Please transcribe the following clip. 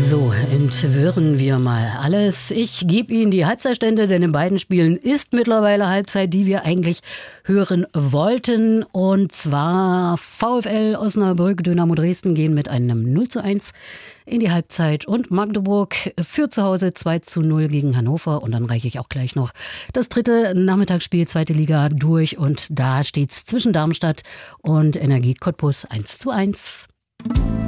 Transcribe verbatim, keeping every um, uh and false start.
So, entwirren wir mal alles. Ich gebe Ihnen die Halbzeitstände, denn in beiden Spielen ist mittlerweile Halbzeit, die wir eigentlich hören wollten. Und zwar VfL Osnabrück, Dynamo Dresden gehen mit einem null zu eins in die Halbzeit und Magdeburg führt zu Hause zwei zu null gegen Hannover. Und dann reiche ich auch gleich noch das dritte Nachmittagsspiel, zweite Liga, durch. Und da steht es zwischen Darmstadt und Energie Cottbus eins zu eins.